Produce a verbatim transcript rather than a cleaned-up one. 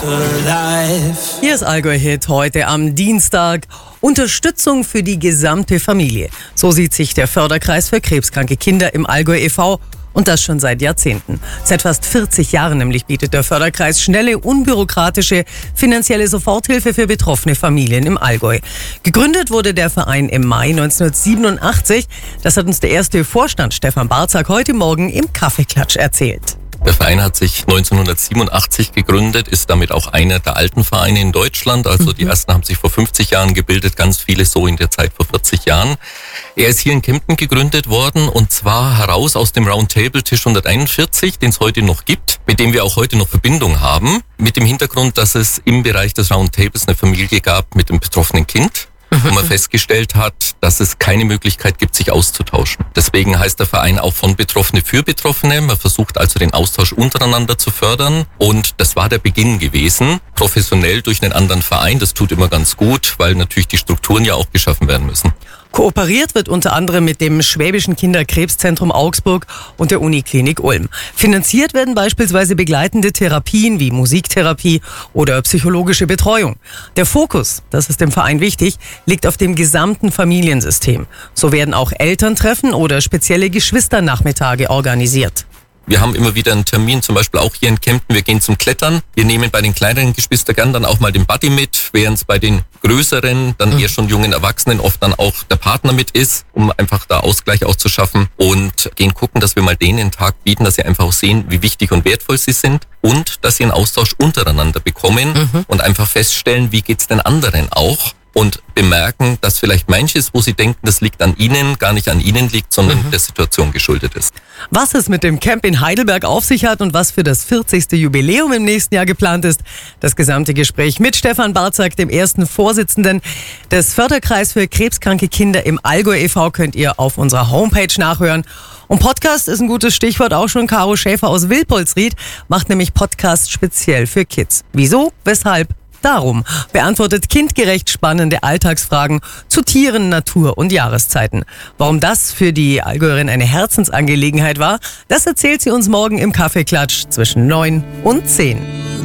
Hier ist Allgäu-Hit heute am Dienstag. Unterstützung für die gesamte Familie. So sieht sich der Förderkreis für krebskranke Kinder im Allgäu e V und das schon seit Jahrzehnten. Seit fast vierzig Jahren nämlich bietet der Förderkreis schnelle, unbürokratische finanzielle Soforthilfe für betroffene Familien im Allgäu. Gegründet wurde der Verein im Mai neunzehnhundertsiebenundachtzig. Das hat uns der erste Vorstand Stefan Barzak heute Morgen im Kaffeeklatsch erzählt. Der Verein hat sich neunzehnhundertsiebenundachtzig gegründet, ist damit auch einer der alten Vereine in Deutschland. Also die ersten haben sich vor fünfzig Jahren gebildet, ganz viele so in der Zeit vor vierzig Jahren. Er ist hier in Kempten gegründet worden und zwar heraus aus dem Roundtable-Tisch hunderteinundvierzig, den es heute noch gibt, mit dem wir auch heute noch Verbindung haben. Mit dem Hintergrund, dass es im Bereich des Roundtables eine Familie gab mit dem betroffenen Kind. Wo man festgestellt hat, dass es keine Möglichkeit gibt, sich auszutauschen. Deswegen heißt der Verein auch von Betroffene für Betroffene. Man versucht also den Austausch untereinander zu fördern und das war der Beginn gewesen. Professionell durch einen anderen Verein, das tut immer ganz gut, weil natürlich die Strukturen ja auch geschaffen werden müssen. Kooperiert wird unter anderem mit dem Schwäbischen Kinderkrebszentrum Augsburg und der Uniklinik Ulm. Finanziert werden beispielsweise begleitende Therapien wie Musiktherapie oder psychologische Betreuung. Der Fokus, das ist dem Verein wichtig, liegt auf dem gesamten Familiensystem. So werden auch Elterntreffen oder spezielle Geschwisternachmittage organisiert. Wir haben immer wieder einen Termin, zum Beispiel auch hier in Kempten. Wir gehen zum Klettern. Wir nehmen bei den kleineren Geschwistern gern dann auch mal den Buddy mit, während es bei den größeren, dann eher schon jungen Erwachsenen oft dann auch der Partner mit ist, um einfach da Ausgleich auch zu schaffen und gehen gucken, dass wir mal denen einen Tag bieten, dass sie einfach auch sehen, wie wichtig und wertvoll sie sind und dass sie einen Austausch untereinander bekommen mhm. und einfach feststellen, wie geht's den anderen auch. Und bemerken, dass vielleicht manches, wo sie denken, das liegt an ihnen, gar nicht an ihnen liegt, sondern mhm. der Situation geschuldet ist. Was es mit dem Camp in Heidelberg auf sich hat und was für das vierzigste Jubiläum im nächsten Jahr geplant ist, das gesamte Gespräch mit Stefan Barzak, dem ersten Vorsitzenden des Förderkreis für krebskranke Kinder im Allgäu e V, könnt ihr auf unserer Homepage nachhören. Und Podcast ist ein gutes Stichwort, auch schon Caro Schäfer aus Wilpolsried macht nämlich Podcast speziell für Kids. Wieso? Weshalb? Darum beantwortet kindgerecht spannende Alltagsfragen zu Tieren, Natur und Jahreszeiten. Warum das für die Allgäuerin eine Herzensangelegenheit war, das erzählt sie uns morgen im Kaffeeklatsch zwischen neun und zehn.